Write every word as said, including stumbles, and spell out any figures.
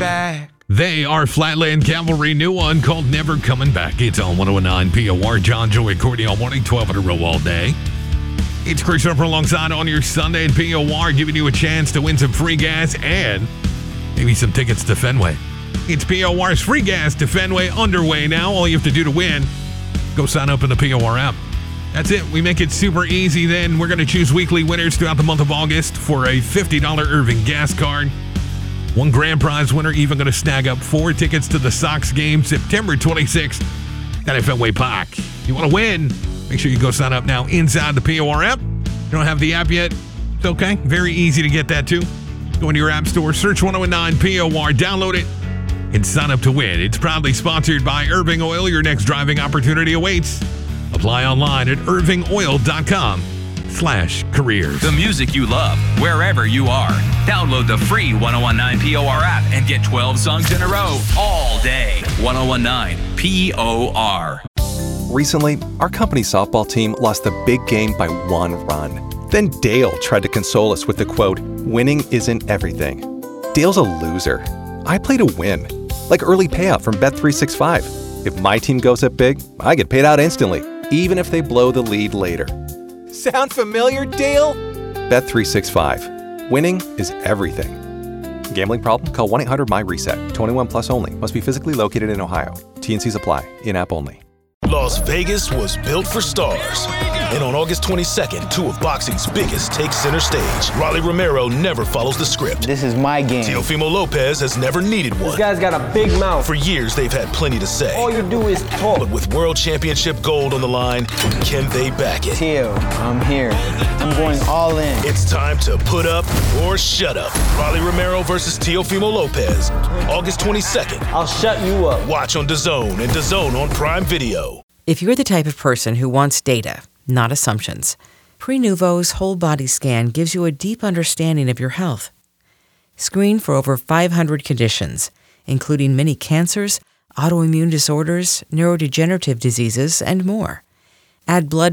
back. They are Flatland Cavalry, new one called Never Coming Back. It's on one oh nine P O R. John, Joey, Courtney all morning, twelve in a row all day. It's Chris Harper alongside on your Sunday at P O R, giving you a chance to win some free gas and maybe some tickets to Fenway. It's P O R's free gas to Fenway underway now. All you have to do to win, go sign up in the P O R app. That's it. We make it super easy then. We're going to choose weekly winners throughout the month of August for a fifty dollars Irving gas card. One grand prize winner even going to snag up four tickets to the Sox game September twenty-sixth at Fenway Park. If you want to win, make sure you go sign up now inside the P O R app. If you don't have the app yet, it's okay. Very easy to get that too. Go into your app store, search one oh nine P O R, download it, and sign up to win. It's proudly sponsored by Irving Oil. Your next driving opportunity awaits. Apply online at irving oil dot com slash careers. The music you love, wherever you are. Download the free one oh nine P O R app and get twelve songs in a row all day. one oh nine P O R. Recently, our company softball team lost the big game by one run. Then Dale tried to console us with the quote, "Winning isn't everything." Dale's a loser. I play to win. Like early payout from Bet three sixty-five. If my team goes up big, I get paid out instantly, even if they blow the lead later. Sound familiar, Dale? Bet three sixty-five. Winning is everything. Gambling problem? Call one eight hundred M Y reset. twenty-one plus only. Must be physically located in Ohio. T and Cs apply. In-app only. Las Vegas was built for stars. And on August twenty-second, two of boxing's biggest take center stage. Rolly Romero never follows the script. This is my game. Teofimo Lopez has never needed one. This guy's got a big mouth. For years, they've had plenty to say. All you do is talk. But with World Championship gold on the line, can they back it? Teo, I'm here. I'm going all in. It's time to put up or shut up. Rolly Romero versus Teofimo Lopez. August twenty-second. I'll shut you up. Watch on DAZN and DAZN on Prime Video. If you're the type of person who wants data, not assumptions, Prenuvo's whole body scan gives you a deep understanding of your health. Screen for over five hundred conditions, including many cancers, autoimmune disorders, neurodegenerative diseases, and more. Add blood